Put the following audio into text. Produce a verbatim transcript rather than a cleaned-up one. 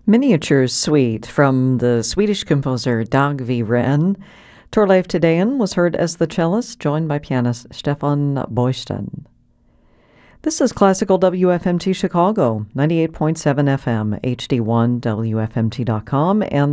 Miniature Suite from the Swedish composer Dag V. Wren. Torleif Tedean was heard as the cellist, joined by pianist Stefan Boysten. This is Classical W F M T Chicago, ninety-eight point seven F M, H D one, W F M T dot com, and